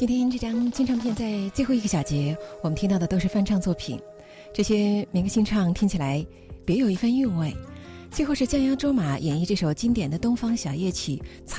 今天这张金唱片在最后一个小节，我们听到的都是翻唱作品，这些民歌新唱听起来别有一番韵味。最后是江洋卓玛演绎这首经典的东方小夜曲《